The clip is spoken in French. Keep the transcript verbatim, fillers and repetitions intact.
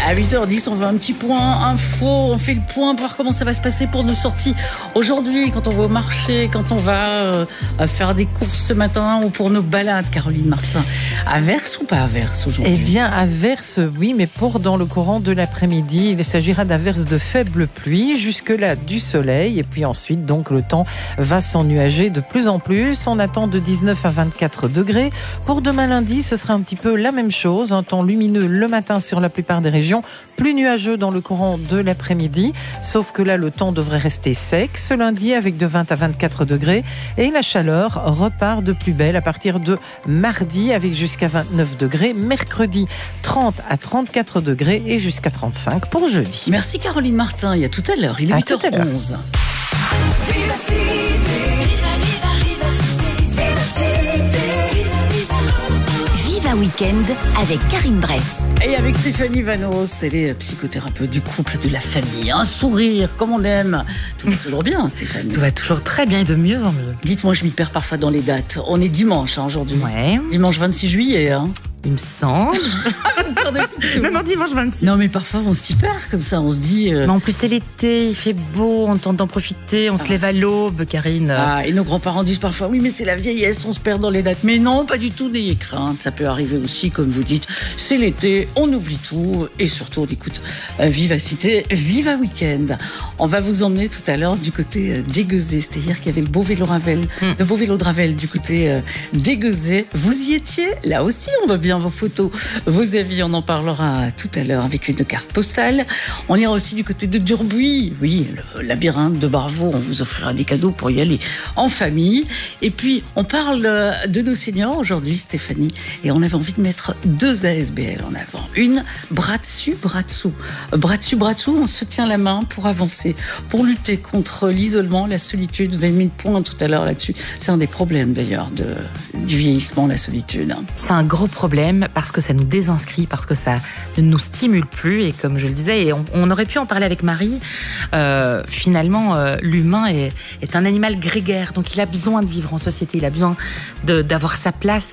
À huit heures dix, on fait un petit point info, on fait le point pour voir comment ça va se passer pour nos sorties aujourd'hui, quand on va au marché, quand on va euh, faire des courses ce matin ou pour nos balades. Caroline Martin, averse ou pas averse aujourd'hui? Eh bien, averse, oui, mais pour dans le courant de l'après-midi. Il s'agira d'averses de faible pluie, jusque-là du soleil, et puis ensuite, donc, le temps va s'ennuager de plus en plus. On attend de dix-neuf à vingt-quatre degrés. Pour demain lundi, ce sera un petit peu la même chose, un temps lumineux le matin sur la plupart des régions, plus nuageux dans le courant de l'après-midi, sauf que là, le temps devrait rester sec ce lundi avec de vingt à vingt-quatre degrés, et la chaleur repart de plus belle à partir de mardi avec jusqu'à vingt-neuf degrés, mercredi trente à trente-quatre degrés et jusqu'à trente-cinq pour jeudi. Merci Caroline Martin, il y a tout à l'heure, il est huit heures onze. Viva Weekend avec Karine Bress. Et avec Stéphanie Vanos, elle est psychothérapeute du couple, de la famille. Un sourire, comme on aime. Tout va toujours bien, Stéphanie. Tout va toujours très bien et de mieux en mieux. Dites-moi, je m'y perds parfois dans les dates. On est dimanche hein, aujourd'hui. Ouais. Dimanche vingt-six juillet. Hein. Il me semble. non, non, dimanche vingt-six. Non, mais parfois on s'y perd comme ça. On se dit. Euh... Mais en plus, c'est l'été, il fait beau, on tente d'en profiter, on ah. se lève à l'aube, Karine. Ah, et nos grands-parents disent parfois oui, mais c'est la vieillesse, on se perd dans les dates. Mais non, pas du tout, n'ayez crainte. Ça peut arriver aussi, comme vous dites. C'est l'été, on oublie tout. Et surtout, on écoute euh, Vivacité, Viva Weekend. On va vous emmener tout à l'heure du côté euh, d'Aiguezé. C'est-à-dire qu'il y avait le beau vélo Ravel, hum. le beau vélo de Ravel du côté euh, d'Aiguezé. Vous y étiez? Là aussi, on va bien vos photos, vos avis, on en parlera tout à l'heure avec une carte postale. On ira aussi du côté de Durbuy, oui, le labyrinthe de Barvaux, on vous offrira des cadeaux pour y aller en famille. Et puis, on parle de nos seniors aujourd'hui, Stéphanie, et on avait envie de mettre deux A S B L en avant. Une, bras dessus, bras dessous. Bras dessus, bras dessous, on se tient la main pour avancer, pour lutter contre l'isolement, la solitude. Vous avez mis le point tout à l'heure là-dessus. C'est un des problèmes d'ailleurs de, du vieillissement, la solitude. C'est un gros problème parce que ça nous désinscrit, parce que ça ne nous stimule plus. Et comme je le disais, et on, on aurait pu en parler avec Marie, euh, finalement, euh, l'humain est, est un animal grégaire. Donc il a besoin de vivre en société, il a besoin de, d'avoir sa place